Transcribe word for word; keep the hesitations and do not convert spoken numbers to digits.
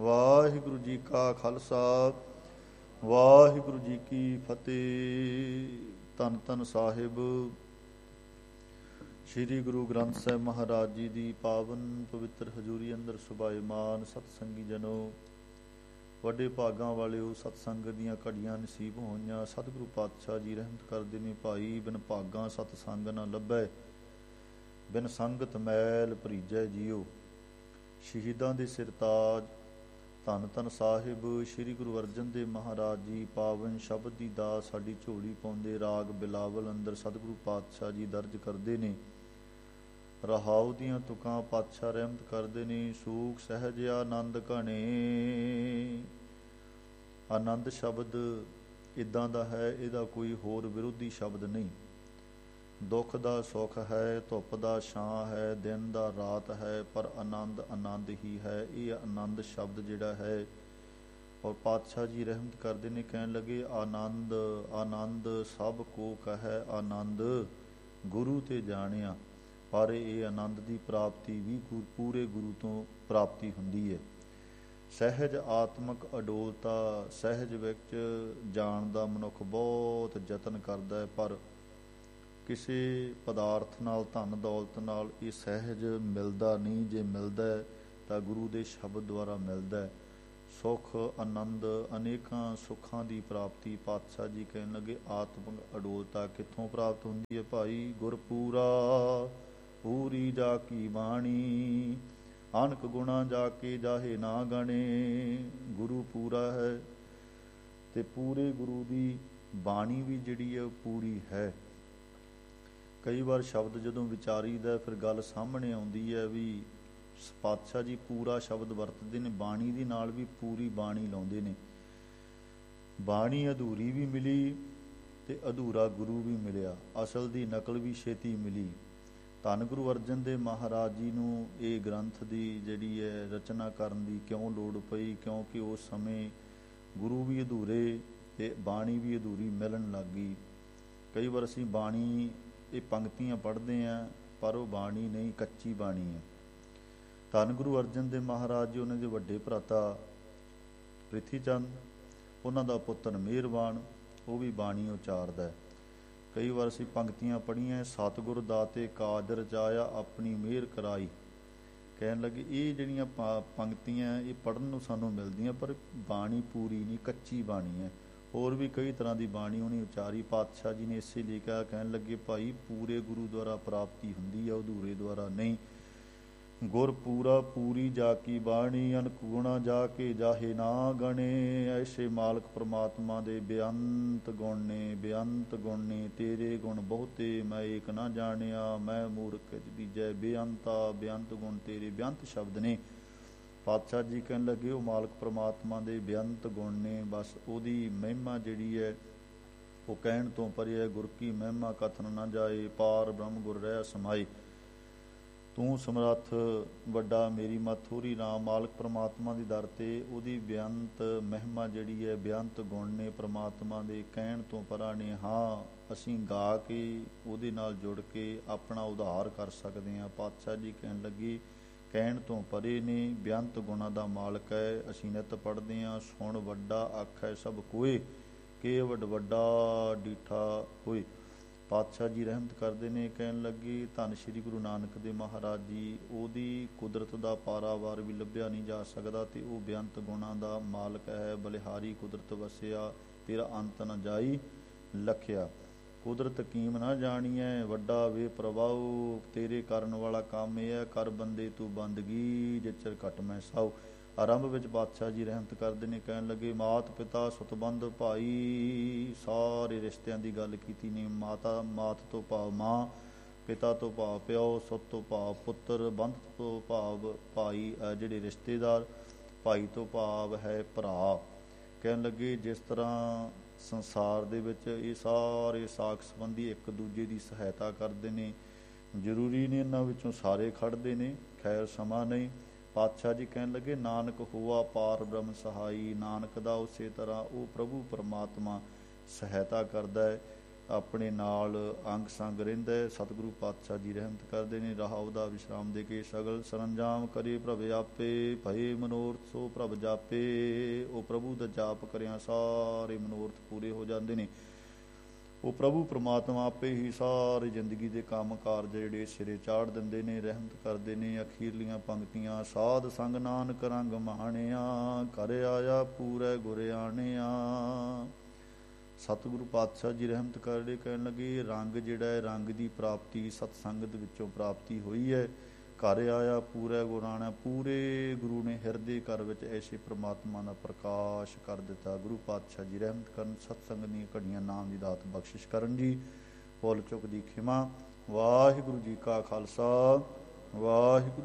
ਵਾਹਿਗੁਰੂ ਜੀ ਕਾ ਖਾਲਸਾ ਵਾਹਿਗੁਰੂ ਜੀ ਕੀ ਫਤਿਹ। ਧੰਨ ਧੰਨ ਸਾਹਿਬ ਸ੍ਰੀ ਗੁਰੂ ਗ੍ਰੰਥ ਸਾਹਿਬ ਮਹਾਰਾਜ ਜੀ ਦੀ ਪਾਵਨ ਪਵਿੱਤਰ ਹਜ਼ੂਰੀ ਅੰਦਰ ਸੁਭਾਏਮਾਨ ਸਤਸੰਗੀ ਜਨੋ, ਵੱਡੇ ਭਾਗਾਂ ਵਾਲਿਓ, ਸਤਸੰਗ ਦੀਆਂ ਘੜੀਆਂ ਨਸੀਬ ਹੋਈਆਂ। ਸਤਿਗੁਰੂ ਪਾਤਸ਼ਾਹ ਜੀ ਰਹਿਮਤ ਕਰਦੇ ਨੇ ਭਾਈ, ਬਿਨ ਭਾਗਾਂ ਸਤਸੰਗ ਨਾ ਲੱਭੈ, ਬਿਨ ਸੰਗਤ ਮੈਲ ਭਰੀਜੈ ਜੀਓ। ਸ਼ਹੀਦਾਂ ਦੇ ਸਿਰਤਾਜ ਧੰਨ ਧੰਨ ਸਾਹਿਬ ਸ੍ਰੀ ਗੁਰੂ ਅਰਜਨ ਦੇਵ ਮਹਾਰਾਜ ਜੀ ਪਾਵਨ ਸ਼ਬਦ ਦੀ ਦਾਤ ਸਾਡੀ ਝੋਲੀ ਪਾਉਂਦੇ ਰਾਗ ਬਿਲਾਵਲ ਅੰਦਰ ਸਤਿਗੁਰੂ ਪਾਤਸ਼ਾਹ ਜੀ ਦਰਜ ਕਰਦੇ ਨੇ। ਰਹਾਉ ਦੀਆਂ ਤੁਕਾਂ ਪਾਤਸ਼ਾਹ ਰਹਿਮਤ ਕਰਦੇ ਨੇ। ਸੂਖ ਸਹਿਜ ਆਨੰਦ ਘਣੇ, ਆਨੰਦ ਸ਼ਬਦ ਇੱਦਾਂ ਦਾ ਹੈ, ਇਹਦਾ ਕੋਈ ਹੋਰ ਵਿਰੋਧੀ ਸ਼ਬਦ ਨਹੀਂ। ਦੁੱਖ ਦਾ ਸੁੱਖ ਹੈ, ਧੁੱਪ ਦਾ ਛਾਂ ਹੈ, ਦਿਨ ਦਾ ਰਾਤ ਹੈ, ਪਰ ਆਨੰਦ ਆਨੰਦ ਹੀ ਹੈ। ਇਹ ਆਨੰਦ ਸ਼ਬਦ ਜਿਹੜਾ ਹੈ, ਔਰ ਪਾਤਸ਼ਾਹ ਜੀ ਰਹਿਮਤ ਕਰਦੇ ਨੇ, ਕਹਿਣ ਲੱਗੇ ਆਨੰਦ ਆਨੰਦ ਸਭ ਕੋ ਕਹੈ ਆਨੰਦ ਗੁਰੂ ਤੇ ਜਾਣਿਆ। ਪਰ ਇਹ ਆਨੰਦ ਦੀ ਪ੍ਰਾਪਤੀ ਵੀ ਪੂਰੇ ਗੁਰੂ ਤੋਂ ਪ੍ਰਾਪਤੀ ਹੁੰਦੀ ਹੈ। ਸਹਿਜ ਆਤਮਕ ਅਡੋਲਤਾ, ਸਹਿਜ ਵਿੱਚ ਜਾਣ ਦਾ ਮਨੁੱਖ ਬਹੁਤ ਯਤਨ ਕਰਦਾ ਹੈ, ਪਰ ਕਿਸੇ ਪਦਾਰਥ ਨਾਲ, ਧਨ ਦੌਲਤ ਨਾਲ ਇਹ ਸਹਿਜ ਮਿਲਦਾ ਨਹੀਂ। ਜੇ ਮਿਲਦਾ ਹੈ ਤਾਂ ਗੁਰੂ ਦੇ ਸ਼ਬਦ ਦੁਆਰਾ ਮਿਲਦਾ ਹੈ। ਸੁੱਖ ਆਨੰਦ ਅਨੇਕਾਂ ਸੁੱਖਾਂ ਦੀ ਪ੍ਰਾਪਤੀ ਪਾਤਸ਼ਾਹ ਜੀ ਕਹਿਣ ਲੱਗੇ ਆਤਮਕ ਅਡੋਲਤਾ ਕਿੱਥੋਂ ਪ੍ਰਾਪਤ ਹੁੰਦੀ ਹੈ ਭਾਈ? ਗੁਰਪੂਰਾ ਪੂਰੀ ਜਾ ਕੀ ਬਾਣੀ, ਅਨਕ ਗੁਣਾ ਜਾ ਕੇ ਜਾਹੇ ਨਾ ਗਣੇ। ਗੁਰੂ ਪੂਰਾ ਹੈ ਤੇ ਪੂਰੇ ਗੁਰੂ ਦੀ ਬਾਣੀ ਵੀ ਜਿਹੜੀ ਹੈ ਉਹ ਪੂਰੀ ਹੈ। ਕਈ ਵਾਰ ਸ਼ਬਦ ਜਦੋਂ ਵਿਚਾਰੀਦਾ ਫਿਰ ਗੱਲ ਸਾਹਮਣੇ ਆਉਂਦੀ ਹੈ ਵੀ ਪਾਤਸ਼ਾਹ ਜੀ ਪੂਰਾ ਸ਼ਬਦ ਵਰਤਦੇ ਨੇ, ਬਾਣੀ ਦੇ ਨਾਲ ਵੀ ਪੂਰੀ ਬਾਣੀ ਲਾਉਂਦੇ ਨੇ। ਬਾਣੀ ਅਧੂਰੀ ਵੀ ਮਿਲੀ ਤੇ ਅਧੂਰਾ ਗੁਰੂ ਵੀ ਮਿਲਿਆ, ਅਸਲ ਦੀ ਨਕਲ ਵੀ ਛੇਤੀ ਮਿਲੀ। ਧੰਨ ਗੁਰੂ ਅਰਜਨ ਦੇਵ ਮਹਾਰਾਜ ਜੀ ਨੂੰ ਇਹ ਗ੍ਰੰਥ ਦੀ ਜਿਹੜੀ ਹੈ ਰਚਨਾ ਕਰਨ ਦੀ ਕਿਉਂ ਲੋੜ ਪਈ? ਕਿਉਂਕਿ ਉਸ ਸਮੇਂ ਗੁਰੂ ਵੀ ਅਧੂਰੇ ਤੇ ਬਾਣੀ ਵੀ ਅਧੂਰੀ ਮਿਲਣ ਲੱਗ ਗਈ। ਕਈ ਵਾਰ ਅਸੀਂ ਬਾਣੀ ਇਹ ਪੰਕਤੀਆਂ ਪੜ੍ਹਦੇ ਹਾਂ, ਪਰ ਉਹ ਬਾਣੀ ਨਹੀਂ, ਕੱਚੀ ਬਾਣੀ ਹੈ। ਧੰਨ ਗੁਰੂ ਅਰਜਨ ਦੇਵ ਮਹਾਰਾਜ ਜੀ, ਉਹਨਾਂ ਦੇ ਵੱਡੇ ਭਰਾਤਾ ਪ੍ਰਿਥੀ ਚੰਦ, ਉਹਨਾਂ ਦਾ ਪੁੱਤਰ ਮਿਹਰਬਾਨ, ਉਹ ਵੀ ਬਾਣੀ ਉਚਾਰਦਾ ਹੈ। ਕਈ ਵਾਰ ਅਸੀਂ ਪੰਕਤੀਆਂ ਪੜ੍ਹੀਆਂ, ਸਤਿਗੁਰ ਦਾਤੇ ਕਾਜ ਰਚਾਇਆ ਆਪਣੀ ਮਿਹਰ ਕਰਾਈ। ਕਹਿਣ ਲੱਗੇ ਇਹ ਜਿਹੜੀਆਂ ਪੰਕਤੀਆਂ ਇਹ ਪੜ੍ਹਨ ਨੂੰ ਸਾਨੂੰ ਮਿਲਦੀਆਂ, ਪਰ ਬਾਣੀ ਪੂਰੀ ਨਹੀਂ, ਕੱਚੀ ਬਾਣੀ ਹੈ। ਹੋਰ ਵੀ ਕਈ ਤਰ੍ਹਾਂ ਦੀ ਬਾਣੀ ਉਹਨੇ ਉਚਾਰੀ। ਪਾਤਸ਼ਾਹ ਜੀ ਨੇ ਇਸੇ ਲਈ ਕਿਹਾ, ਕਹਿਣ ਲੱਗੇ ਭਾਈ ਪੂਰੇ ਗੁਰੂ ਦੁਆਰਾ ਪ੍ਰਾਪਤੀ ਹੁੰਦੀ ਹੈ, ਅਧੂਰੇ ਦੁਆਰਾ ਨਹੀਂ। ਗੁਰ ਪੂਰਾ ਪੂਰੀ ਜਾ ਕੀ ਬਾਣੀ, ਅਨਕ ਗੁਣਾ ਜਾ ਕੇ ਜਾਹੇ ਨਾ ਗਣੇ। ਐਸੇ ਮਾਲਕ ਪ੍ਰਮਾਤਮਾ ਦੇ ਬੇਅੰਤ ਗੁਣ ਨੇ, ਬੇਅੰਤ ਗੁਣ ਨੇ। ਤੇਰੇ ਗੁਣ ਬਹੁਤੇ ਮੈਂ ਏਕ ਨਾ ਜਾਣਿਆ, ਮੈਂ ਮੂਰਖ ਦੀਜੈ ਬੇਅੰਤਾ। ਬੇਅੰਤ ਗੁਣ ਤੇਰੇ, ਬੇਅੰਤ ਸ਼ਬਦ ਨੇ। ਪਾਤਸ਼ਾਹ ਜੀ ਕਹਿਣ ਲੱਗੇ ਉਹ ਮਾਲਕ ਪ੍ਰਮਾਤਮਾ ਦੇ ਬੇਅੰਤ ਗੁਣ ਨੇ, ਬਸ ਉਹਦੀ ਮਹਿਮਾ ਜਿਹੜੀ ਹੈ ਉਹ ਕਹਿਣ ਤੋਂ ਪਰੇ ਹੈ। ਗੁਰ ਕੀ ਮਹਿਮਾ ਕਥਨ ਨਾ ਜਾਏ, ਪਾਰ ਬ੍ਰਹਮ ਗੁਰ ਰਹਿ ਸਮਾਏ। ਤੂੰ ਸਮਰੱਥ ਵੱਡਾ, ਮੇਰੀ ਮਤ ਥੋੜ੍ਹੀ। ਰਾਮ ਮਾਲਕ ਪ੍ਰਮਾਤਮਾ ਦੀ ਦਰ 'ਤੇ ਉਹਦੀ ਬੇਅੰਤ ਮਹਿਮਾ ਜਿਹੜੀ ਹੈ, ਬੇਅੰਤ ਗੁਣ ਨੇ ਪ੍ਰਮਾਤਮਾ ਦੇ, ਕਹਿਣ ਤੋਂ ਪਰਾਂ ਨੇ। ਹਾਂ, ਅਸੀਂ ਗਾ ਕੇ ਉਹਦੇ ਨਾਲ ਜੁੜ ਕੇ ਆਪਣਾ ਉਧਾਰ ਕਰ ਸਕਦੇ ਹਾਂ। ਪਾਤਸ਼ਾਹ ਜੀ ਕਹਿਣ ਲੱਗੇ ਕਹਿਣ ਤੋਂ ਪਰੇ ਨੇ, ਬੇਅੰਤ ਗੁਣਾਂ ਦਾ ਮਾਲਕ ਹੈ। ਅਸੀਂ ਨਿੱਤ ਪੜ੍ਹਦੇ ਹਾਂ, ਸੁਣ ਵੱਡਾ ਆਖੈ ਸਭ ਕੋਏ, ਕੇਵਡ ਵੱਡਾ ਡੀਠਾ ਹੋਏ। ਪਾਤਸ਼ਾਹ ਜੀ ਰਹਿਮਤ ਕਰਦੇ ਨੇ, ਕਹਿਣ ਲੱਗੇ ਧੰਨ ਸ਼੍ਰੀ ਗੁਰੂ ਨਾਨਕ ਦੇਵ ਮਹਾਰਾਜ ਜੀ, ਉਹਦੀ ਕੁਦਰਤ ਦਾ ਪਾਰਾਵਾਰ ਵੀ ਲੱਭਿਆ ਨਹੀਂ ਜਾ ਸਕਦਾ ਤੇ ਉਹ ਬੇਅੰਤ ਗੁਣਾਂ ਦਾ ਮਾਲਕ ਹੈ। ਬਲਿਹਾਰੀ ਕੁਦਰਤ ਵਸਿਆ, ਤੇਰਾ ਅੰਤ ਨ ਜਾਈ ਲਖਿਆ। ਕੁਦਰਤ ਕੀਮ ਨਾ ਜਾਣੀਐ, ਵੱਡਾ ਵੇ ਪ੍ਰਭਾਉ। ਤੇਰੇ ਕਰਨ ਵਾਲਾ ਕੰਮ ਇਹ ਹੈ, ਕਰ ਬੰਦੇ ਤੂੰ ਬੰਦਗੀ, ਜਿਚਰ ਘਟ ਮੈਂ ਸਾਉ। ਆਰੰਭ ਵਿੱਚ ਪਾਤਸ਼ਾਹ ਜੀ ਰਹਿਮਤ ਕਰਦੇ ਨੇ, ਕਹਿਣ ਲੱਗੇ ਮਾਤ ਪਿਤਾ ਸੁਤਬੰਧ ਭਾਈ। ਸਾਰੇ ਰਿਸ਼ਤਿਆਂ ਦੀ ਗੱਲ ਕੀਤੀ ਨੇ। ਮਾਤਾ, ਮਾਤ ਤੋਂ ਭਾਵ ਮਾਂ, ਪਿਤਾ ਤੋਂ ਭਾਵ ਪਿਓ, ਸੁਤ ਤੋਂ ਭਾਵ ਪੁੱਤਰ, ਬੰਧ ਤੋਂ ਭਾਵ ਭਾਈ ਜਿਹੜੇ ਰਿਸ਼ਤੇਦਾਰ, ਭਾਈ ਤੋਂ ਭਾਵ ਹੈ ਭਰਾ। ਕਹਿਣ ਲੱਗੇ ਜਿਸ ਤਰ੍ਹਾਂ ਸੰਸਾਰ ਦੇ ਵਿੱਚ ਇਹ ਸਾਰੇ ਸਾਕ ਸੰਬੰਧੀ ਇੱਕ ਦੂਜੇ ਦੀ ਸਹਾਇਤਾ ਕਰਦੇ ਨੇ, ਜ਼ਰੂਰੀ ਨਹੀਂ ਇਹਨਾਂ ਵਿੱਚੋਂ ਸਾਰੇ ਖੜ੍ਹਦੇ ਨੇ, ਖੈਰ ਸਮਾਂ ਨਹੀਂ। ਪਾਤਸ਼ਾਹ ਜੀ ਕਹਿਣ ਲੱਗੇ ਨਾਨਕ ਹੋਆ ਪਾਰ ਬ੍ਰਹਮ ਸਹਾਈ। ਨਾਨਕ ਦਾ ਉਸੇ ਤਰ੍ਹਾਂ ਉਹ ਪ੍ਰਭੂ ਪਰਮਾਤਮਾ ਸਹਾਇਤਾ ਕਰਦਾ ਹੈ। ਆਪਣੇ ਨਾਲ ਅੰਗ ਸੰਗ ਰਹਿੰਦਾ ਹੈ। ਸਤਿਗੁਰੂ ਪਾਤਸ਼ਾਹ ਜੀ ਰਹਿਮਤ ਕਰਦੇ ਨੇ। ਰਹਾਉ ਦਾ ਵਿਸ਼ਰਾਮ ਦੇ ਕੇ ਸਗਲ ਸਰੰਜਾਮ ਕਰੇ ਪ੍ਰਭ ਆਪੇ, ਭਏ ਮਨੋਰਥ ਸੋ ਪ੍ਰਭ ਜਾਪੇ। ਉਹ ਪ੍ਰਭੂ ਦਾ ਜਾਪ ਕਰਿਆ ਸਾਰੇ ਮਨੋਰਥ ਪੂਰੇ ਹੋ ਜਾਂਦੇ ਨੇ। ਉਹ ਪ੍ਰਭੂ ਪਰਮਾਤਮਾ ਆਪੇ ਹੀ ਸਾਰੇ ਜ਼ਿੰਦਗੀ ਦੇ ਕੰਮ ਕਾਰਜ ਜਿਹੜੇ ਸਿਰੇ ਚਾੜ ਦਿੰਦੇ ਨੇ, ਰਹਿਮਤ ਕਰਦੇ ਨੇ। ਅਖੀਰਲੀਆਂ ਪੰਕਤੀਆਂ ਸਾਧ ਸੰਗ ਨਾਨਕ ਰੰਗ ਮਾਣਿਆ, ਘਰ ਆਇਆ ਪੂਰੇ ਗੁਰ ਆਣਿਆ। ਸਤਿਗੁਰੂ ਪਾਤਸ਼ਾਹ ਜੀ ਰਹਿਮਤ ਕਰਦੇ ਕਹਿਣ ਲੱਗੇ ਰੰਗ ਜਿਹੜਾ ਹੈ, ਰੰਗ ਦੀ ਪ੍ਰਾਪਤੀ ਸਤਸੰਗਤ ਵਿੱਚੋਂ ਪ੍ਰਾਪਤੀ ਹੋਈ ਹੈ। ਘਰ ਆਇਆ ਪੂਰੇ ਗੁਰ ਆਣਾ, ਪੂਰੇ ਗੁਰੂ ਨੇ ਹਿਰਦੇ ਘਰ ਵਿੱਚ ਐਸੇ ਪ੍ਰਮਾਤਮਾ ਦਾ ਪ੍ਰਕਾਸ਼ ਕਰ ਦਿੱਤਾ। ਗੁਰੂ ਪਾਤਸ਼ਾਹ ਜੀ ਰਹਿਮਤ ਕਰਨ, ਸਤਸੰਗ ਦੀਆਂ ਘੜੀਆਂ ਨਾਮ ਦੀ ਦਾਤ ਬਖਸ਼ਿਸ਼ ਕਰਨ ਜੀ। ਭੁੱਲ ਚੁੱਕ ਦੀ ਖਿਮਾ। ਵਾਹਿਗੁਰੂ ਜੀ ਕਾ ਖਾਲਸਾ, ਵਾਹਿਗੁਰੂ।